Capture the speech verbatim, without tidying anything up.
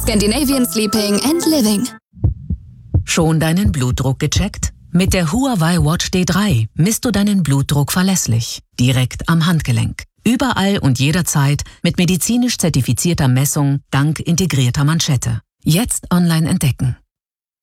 Scandinavian Sleeping and Living. Schon deinen Blutdruck gecheckt? Mit der Huawei Watch D drei misst du deinen Blutdruck verlässlich, direkt am Handgelenk. Überall und jederzeit mit medizinisch zertifizierter Messung dank integrierter Manschette. Jetzt online entdecken.